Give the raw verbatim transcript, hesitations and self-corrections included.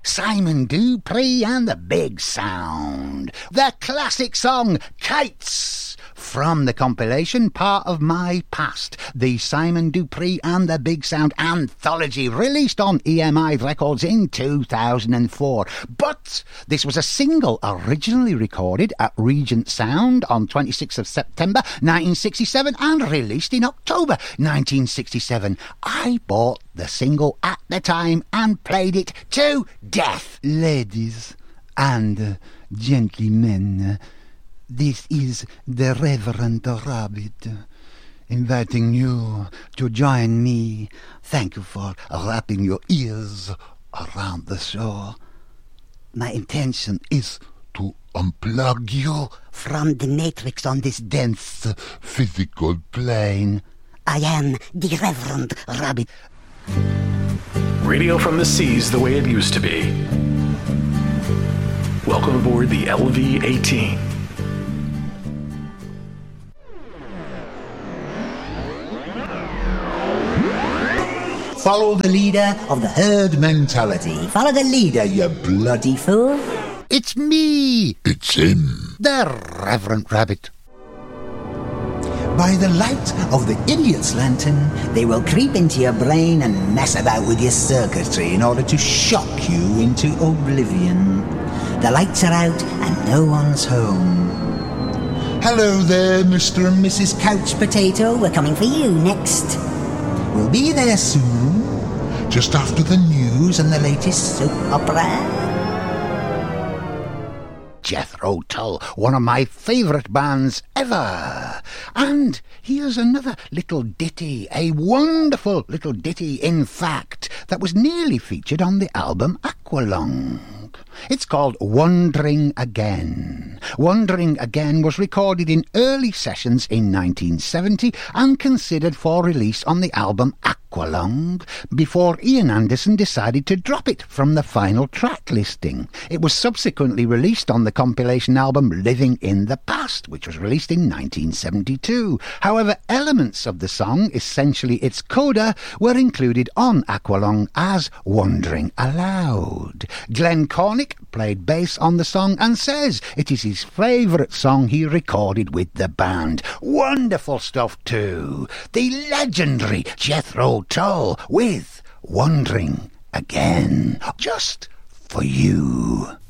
Simon Dupree and the Big Sound. The classic song, Kites, from the compilation Part of My Past, the Simon Dupree and the Big Sound anthology, released on E M I Records in two thousand four. But this was a single originally recorded at Regent Sound on twenty-sixth of September nineteen sixty-seven and released in October nineteen sixty-seven. I bought the single at the time and played it to death. Ladies and gentlemen, this is the Reverend Rabbit, inviting you to join me. Thank you for wrapping your ears around the show. My intention is to unplug you from the matrix on this dense physical plane. I am the Reverend Rabbit. Radio from the seas the way it used to be. Welcome aboard the L V eighteen. Follow the leader of the herd mentality. Follow the leader, you bloody fool. It's me. It's him. The Reverend Rabbit. By the light of the idiot's lantern, they will creep into your brain and mess about with your circuitry in order to shock you into oblivion. The lights are out and no one's home. Hello there, Mister and Missus Couch Potato. We're coming for you next. We'll be there soon, just after the news and the latest soap opera. Jethro Tull, one of my favourite bands ever. And here's another little ditty, a wonderful little ditty, in fact, that was nearly featured on the album Aqualung. It's called Wandering Again. Wandering Again was recorded in early sessions in nineteen seventy and considered for release on the album Aqualung before Ian Anderson decided to drop it from the final track listing. It was subsequently released on the compilation album Living in the Past, which was released in nineteen seventy-two. However, elements of the song, essentially its coda, were included on Aqualung as Wandering Aloud. Glenn Cornick played bass on the song and says it is his favourite song he recorded with the band. Wonderful stuff too. The legendary Jethro Tull with Wandering Again. Just for you.